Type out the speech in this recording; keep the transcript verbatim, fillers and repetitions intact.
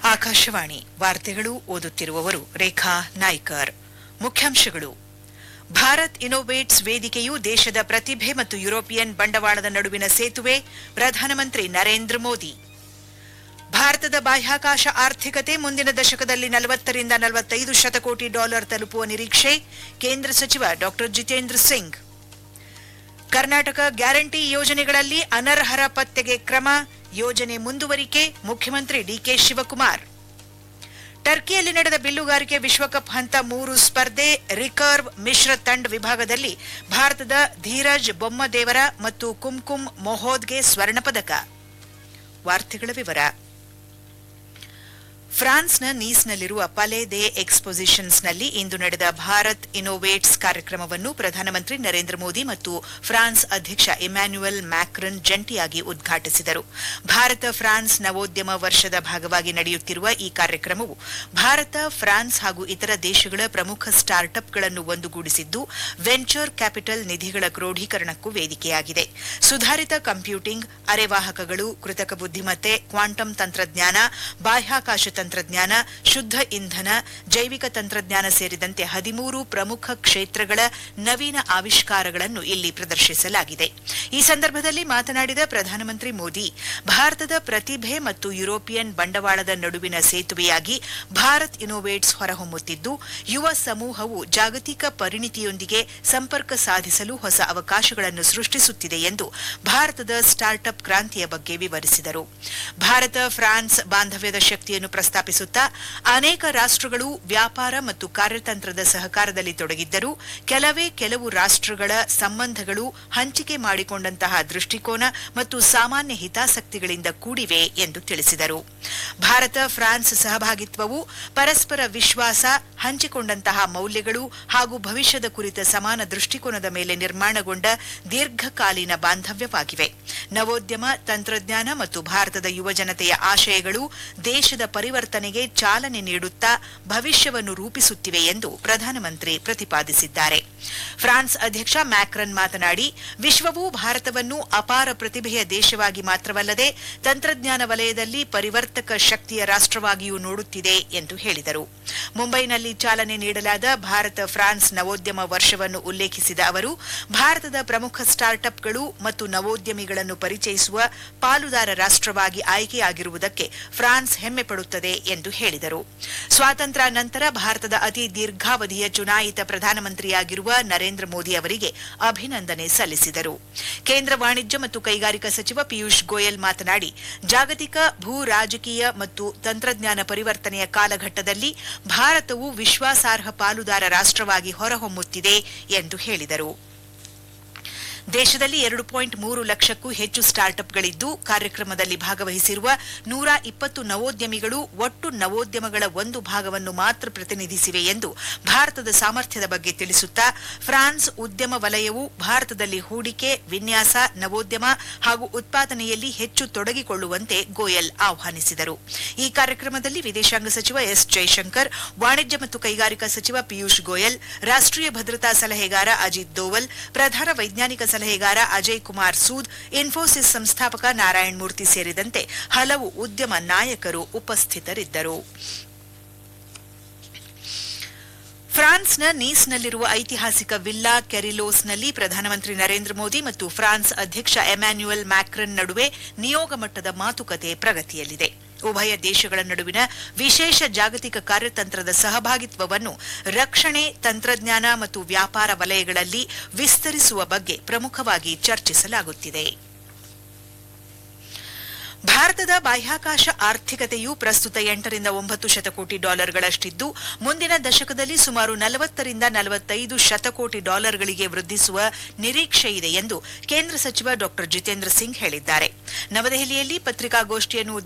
ಆಕಾಶವಾಣಿ ವಾರ್ತೆಗಳು ಓದುತ್ತಿರುವವರು ರೇಖಾ ನಾಯ್ಕರ್. ಮುಖ್ಯಾಂಶಗಳು: ಭಾರತ್ ಇನ್ನೋವೇಟ್ಸ್ ವೇದಿಕೆಯು ದೇಶದ ಪ್ರತಿಭೆ ಮತ್ತು ಯುರೋಪಿಯನ್ ಬಂಡವಾಳದ ನಡುವಿನ ಸೇತುವೆ, ಪ್ರಧಾನಮಂತ್ರಿ ನರೇಂದ್ರ ಮೋದಿ. ಭಾರತದ ಬಾಹ್ಯಾಕಾಶ ಆರ್ಥಿಕತೆ ಮುಂದಿನ ದಶಕದಲ್ಲಿ ನಲವತ್ತರಿಂದ ನಲವತ್ತೈದು ಶತಕೋಟಿ ಡಾಲರ್ ತಲುಪುವ ನಿರೀಕ್ಷೆ, ಕೇಂದ್ರ ಸಚಿವ ಡಾ ಜಿತೇಂದ್ರ ಸಿಂಗ್. ಕರ್ನಾಟಕ ಗ್ಯಾರಂಟಿ ಯೋಜನೆಗಳಲ್ಲಿ ಅನರ್ಹರ ಪತ್ತೆಗೆ ಕ್ರಮ, ಯೋಜನೆ ಮುಂದುವರಿಕೆ, ಮುಖ್ಯಮಂತ್ರಿ ಡಿಕೆ ಶಿವಕುಮಾರ್. ಟರ್ಕಿಯಲ್ಲಿ ನಡೆದ ಬಿಲ್ಲುಗಾರಿಕೆ ವಿಶ್ವಕಪ್ ಹಂತ ಮೂರು ಸ್ಪರ್ಧೆ ರಿಕರ್ವ್ ಮಿಶ್ರ ತಂಡ ವಿಭಾಗದಲ್ಲಿ ಭಾರತದ ಧೀರಜ್ ಬೊಮ್ಮದೇವರ ಮತ್ತು ಕುಮ್ಕುಮ್ ಮೊಹೋದ್ಗೆ ಸ್ವರ್ಣ ಪದಕ. ವಾರ್ತೆಗಳ ವಿವರ. ಫ್ರಾನ್ಸ್ನ ನೀಸ್ನಲ್ಲಿರುವ ಪಲೆ ದೆ ಎಕ್ಸ್ಪೊಸಿಷನ್ಸ್ನಲ್ಲಿ ಇಂದು ನಡೆದ ಭಾರತ್ ಇನ್ನೋವೇಟ್ಸ್ ಕಾರ್ಯಕ್ರಮವನ್ನು ಪ್ರಧಾನಮಂತ್ರಿ ನರೇಂದ್ರ ಮೋದಿ ಮತ್ತು ಫ್ರಾನ್ಸ್ ಅಧ್ಯಕ್ಷ ಇಮ್ಯಾನ್ಯುಯಲ್ ಮ್ಯಾಕ್ರನ್ ಜಂಟಿಯಾಗಿ ಉದ್ಘಾಟಿಸಿದರು. ಭಾರತ ಫ್ರಾನ್ಸ್ ನವೋದ್ಯಮ ವರ್ಷದ ಭಾಗವಾಗಿ ನಡೆಯುತ್ತಿರುವ ಈ ಕಾರ್ಯಕ್ರಮವು ಭಾರತ, ಫ್ರಾನ್ಸ್ ಹಾಗೂ ಇತರ ದೇಶಗಳ ಪ್ರಮುಖ ಸ್ಟಾರ್ಟ್ಅಪ್ಗಳನ್ನು ಒಂದುಗೂಡಿಸಿದ್ದು, ವೆಂಚರ್ ಕ್ಯಾಪಿಟಲ್ ನಿಧಿಗಳ ಕ್ರೋಢೀಕರಣಕ್ಕೂ ವೇದಿಕೆಯಾಗಿದೆ. ಸುಧಾರಿತ ಕಂಪ್ಯೂಟಿಂಗ್, ಅರೆವಾಹಕಗಳು, ಕೃತಕ ಬುದ್ದಿಮತ್ತೆ, ಕ್ವಾಂಟಮ್ ತಂತ್ರಜ್ಞಾನ, ಬಾಹ್ಯಾಕಾಶ ತಂತ್ರಜ್ಞಾನ, ಶುದ್ಧ ಇಂಧನ, ಜೈವಿಕ ತಂತ್ರಜ್ಞಾನ ಸೇರಿದಂತೆ ಹದಿಮೂರು ಪ್ರಮುಖ ಕ್ಷೇತ್ರಗಳ ನವೀನ ಆವಿಷ್ಕಾರಗಳನ್ನು ಇಲ್ಲಿ ಪ್ರದರ್ಶಿಸಲಾಗಿದೆ. ಈ ಸಂದರ್ಭದಲ್ಲಿ ಮಾತನಾಡಿದ ಪ್ರಧಾನಮಂತ್ರಿ ಮೋದಿ, ಭಾರತದ ಪ್ರತಿಭೆ ಮತ್ತು ಯುರೋಪಿಯನ್ ಬಂಡವಾಳದ ನಡುವಿನ ಸೇತುವೆಯಾಗಿ ಭಾರತ್ ಇನ್ನೋವೇಟ್ಸ್ ಹೊರಹೊಮ್ಮುತ್ತಿದ್ದು, ಯುವ ಸಮೂಹವು ಜಾಗತಿಕ ಪರಿಣಿತಿಯೊಂದಿಗೆ ಸಂಪರ್ಕ ಸಾಧಿಸಲು ಹೊಸ ಅವಕಾಶಗಳನ್ನು ಸೃಷ್ಟಿಸುತ್ತಿದೆ ಎಂದು ಭಾರತದ ಸ್ಟಾರ್ಟ್ಅಪ್ ಕ್ರಾಂತಿಯ ಬಗ್ಗೆ ವಿವರಿಸಿದರು. ಭಾರತ ಫ್ರಾನ್ಸ್ ಬಾಂಧವ್ಯದ ಶಕ್ತಿಯನ್ನು ಪ್ರಸ್ತಾಪಿಸುತ್ತಾ, ಅನೇಕ ರಾಷ್ಟಗಳು ವ್ಯಾಪಾರ ಮತ್ತು ಕಾರ್ಯತಂತ್ರದ ಸಹಕಾರದಲ್ಲಿ ತೊಡಗಿದ್ದರೂ ಕೆಲವೇ ಕೆಲವು ರಾಷ್ಟಗಳ ಸಂಬಂಧಗಳು ಹಂಚಿಕೆ ಮಾಡಿಕೊಂಡಂತಹ ದೃಷ್ಟಿಕೋನ ಮತ್ತು ಸಾಮಾನ್ಯ ಹಿತಾಸಕ್ತಿಗಳಿಂದ ಕೂಡಿವೆ ಎಂದು ತಿಳಿಸಿದರು. ಭಾರತ ಫ್ರಾನ್ಸ್ ಸಹಭಾಗಿತ್ವವು ಪರಸ್ಪರ ವಿಶ್ವಾಸ, ಹಂಚಿಕೊಂಡಂತಹ ಮೌಲ್ಯಗಳು ಹಾಗೂ ಭವಿಷ್ಯದ ಕುರಿತ ಸಮಾನ ದೃಷ್ಟಿಕೋನದ ಮೇಲೆ ನಿರ್ಮಾಣಗೊಂಡ ದೀರ್ಘಕಾಲೀನ ಬಾಂಧವ್ಯವಾಗಿವೆ. ನವೋದ್ಯಮ, ತಂತ್ರಜ್ಞಾನ ಮತ್ತು ಭಾರತದ ಯುವಜನತೆಯ ಆಶಯಗಳು ದೇಶದ ಪರಿವರ್ತನೆಗೆ ಚಾಲನೆ ನೀಡುತ್ತಾ ಭವಿಷ್ಯವನ್ನು ರೂಪಿಸುತ್ತಿವೆ ಎಂದು ಪ್ರಧಾನಮಂತ್ರಿ ಪ್ರತಿಪಾದಿಸಿದ್ದಾರೆ. ಫ್ರಾನ್ಸ್ ಅಧ್ಯಕ್ಷ ಮ್ಯಾಕ್ರನ್ ಮಾತನಾಡಿ, ವಿಶ್ವವು ಭಾರತವನ್ನು ಅಪಾರ ಪ್ರತಿಭೆಯ ದೇಶವಾಗಿ ಮಾತ್ರವಲ್ಲದೆ ತಂತ್ರಜ್ಞಾನ ವಲಯದಲ್ಲಿ ಪರಿವರ್ತಕ ಶಕ್ತಿಯ ರಾಷ್ಟವಾಗಿಯೂ ನೋಡುತ್ತಿದೆ ಎಂದು ಹೇಳಿದರು. ಮುಂಬೈನಲ್ಲಿ ಚಾಲನೆ ನೀಡಲಾದ ಭಾರತ ಫ್ರಾನ್ಸ್ ನವೋದ್ಯಮ ವರ್ಷವನ್ನು ಉಲ್ಲೇಖಿಸಿದ ಅವರು, ಭಾರತದ ಪ್ರಮುಖ ಸ್ಟಾರ್ಟ್ಅಪ್ಗಳು ಮತ್ತು ನವೋದ್ಯಮಿಗಳನ್ನು ಪರಿಚಯಿಸುವ ಪಾಲುದಾರ ರಾಷ್ಟವಾಗಿ ಆಯ್ಕೆಯಾಗಿರುವುದಕ್ಕೆ ಫ್ರಾನ್ಸ್ ಹೆಮ್ಮೆ ಪಡುತ್ತದೆ ಎಂದು ಹೇಳಿದರು. ಸ್ವಾತಂತ್ರ್ಯ ನಂತರ ಭಾರತದ ಅತಿ ದೀರ್ಘಾವಧಿಯ ಚುನಾಯಿತ ಪ್ರಧಾನಮಂತ್ರಿಯಾಗಿರುವ ನರೇಂದ್ರ ಮೋದಿ ಅವರಿಗೆ ಅಭಿನಂದನೆ ಸಲ್ಲಿಸಿದರು. ಕೇಂದ್ರ ವಾಣಿಜ್ಯ ಮತ್ತು ಕೈಗಾರಿಕಾ ಸಚಿವ ಪಿಯೂಷ್ ಗೋಯಲ್ ಮಾತನಾಡಿ, ಜಾಗತಿಕ ಭೂ ರಾಜಕೀಯ ಮತ್ತು ತಂತ್ರಜ್ಞಾನ ಪರಿವರ್ತನೆಯ ಕಾಲಘಟ್ಟದಲ್ಲಿ ಭಾರತವು ವಿಶ್ವಾಸಾರ್ಹ ಪಾಲುದಾರ ರಾಷ್ಟವಾಗಿ ಹೊರಹೊಮ್ಮುತ್ತಿದೆ ಎಂದು ಹೇಳಿದರು. ದೇಶದಲ್ಲಿ ಎರಡು ಪಾಯಿಂಟ್ ಮೂರು ಲಕ್ಷಕ್ಕೂ ಹೆಚ್ಚು ಸ್ಟಾರ್ಟ್ಅಪ್ಗಳಿದ್ದು, ಕಾರ್ಯಕ್ರಮದಲ್ಲಿ ಭಾಗವಹಿಸಿರುವ ನೂರ ಇಪ್ಪತ್ತು ನವೋದ್ಯಮಿಗಳು ಒಟ್ಟು ನವೋದ್ಯಮಗಳ ಒಂದು ಭಾಗವನ್ನು ಮಾತ್ರ ಪ್ರತಿನಿಧಿಸಿವೆ ಎಂದು ಭಾರತದ ಸಾಮರ್ಥ್ಯದ ಬಗ್ಗೆ ತಿಳಿಸುತ್ತಾ, ಫ್ರಾನ್ಸ್ ಉದ್ಯಮ ವಲಯವು ಭಾರತದಲ್ಲಿ ಹೂಡಿಕೆ, ವಿನ್ಯಾಸ, ನವೋದ್ಯಮ ಹಾಗೂ ಉತ್ಪಾದನೆಯಲ್ಲಿ ಹೆಚ್ಚು ತೊಡಗಿಕೊಳ್ಳುವಂತೆ ಗೋಯಲ್ ಆಹ್ವಾನಿಸಿದರು. ಈ ಕಾರ್ಯಕ್ರಮದಲ್ಲಿ ವಿದೇಶಾಂಗ ಸಚಿವ ಎಸ್ ಜೈಶಂಕರ್, ವಾಣಿಜ್ಯ ಮತ್ತು ಕೈಗಾರಿಕಾ ಸಚಿವ ಪಿಯೂಷ್ ಗೋಯಲ್, ರಾಷ್ಟೀಯ ಭದ್ರತಾ ಸಲಹೆಗಾರ ಅಜಿತ್ ದೋವಲ್, ಪ್ರಧಾನ ವೈಜ್ಞಾನಿಕ ಸಲಹೆಗಾರ ಅಜಯ್ ಕುಮಾರ್ ಸೂದ್, ಇನ್ಫೋಸಿಸ್ ಸಂಸ್ಥಾಪಕ ನಾರಾಯಣ್ ಮೂರ್ತಿ ಸೇರಿದಂತೆ ಹಲವು ಉದ್ಯಮ ನಾಯಕರು ಉಪಸ್ಥಿತರಿದ್ದರು. ಫ್ರಾನ್ಸ್ನ ನೀಸ್ನಲ್ಲಿರುವ ಐತಿಹಾಸಿಕ ವಿಲ್ಲಾ ಕೆರಿಲೋಸ್ನಲ್ಲಿ ಪ್ರಧಾನಮಂತ್ರಿ ನರೇಂದ್ರ ಮೋದಿ ಮತ್ತು ಫ್ರಾನ್ಸ್ ಅಧ್ಯಕ್ಷ ಎಮ್ಯಾನ್ಯುಯಲ್ ಮ್ಯಾಕ್ರನ್ ನಡುವೆ ನಿಯೋಗ ಮಟ್ಟದ ಮಾತುಕತೆ ಪ್ರಗತಿಯಲ್ಲಿದೆ. ಉಭಯ ದೇಶಗಳ ನಡುವಿನ ವಿಶೇಷ ಜಾಗತಿಕ ಕಾರ್ಯತಂತ್ರದ ಸಹಭಾಗಿತ್ವವನ್ನು ರಕ್ಷಣೆ, ತಂತ್ರಜ್ಞಾನ ಮತ್ತು ವ್ಯಾಪಾರ ವಲಯಗಳಲ್ಲಿ ವಿಸ್ತರಿಸುವ ಬಗ್ಗೆ ಪ್ರಮುಖವಾಗಿ ಚರ್ಚಿಸಲಾಗುತ್ತಿದೆ. ಭಾರತದ ಬಾಹ್ಯಾಕಾಶ ಆರ್ಥಿಕತೆಯು ಪ್ರಸ್ತುತ ಎಂಟರಿಂದ ಒಂಬತ್ತು ಶತಕೋಟಿ ಡಾಲರ್ಗಳಷ್ಟಿದ್ದು, ಮುಂದಿನ ದಶಕದಲ್ಲಿ ಸುಮಾರು ನಲವತ್ತರಿಂದ ನಲವತ್ತೈದು ಶತಕೋಟಿ ಡಾಲರ್ಗಳಿಗೆ ವೃದ್ಧಿಸುವ ನಿರೀಕ್ಷೆಯಿದೆ ಎಂದು ಕೇಂದ್ರ ಸಚಿವ ಡಾ ಜಿತೇಂದ್ರ ಸಿಂಗ್ ಹೇಳಿದ್ದಾರೆ. ನವದೆಹಲಿಯಲ್ಲಿ ಪತ್ರಿಕಾಗೋಷ್ಠಿಯನ್ನು